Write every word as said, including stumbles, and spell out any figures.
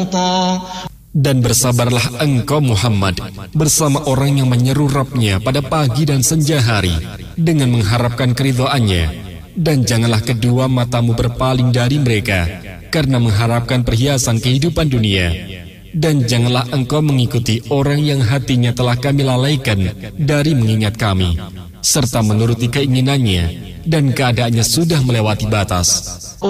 Dan bersabarlah engkau Muhammad bersama orang yang menyeru Rabb-Nya pada pagi dan senja hari dengan mengharapkan keridhaannya, dan janganlah kedua matamu berpaling dari mereka karena mengharapkan perhiasan kehidupan dunia, dan janganlah engkau mengikuti orang yang hatinya telah kami lalaikan dari mengingat kami serta menuruti keinginannya dan keadaannya sudah melewati batas.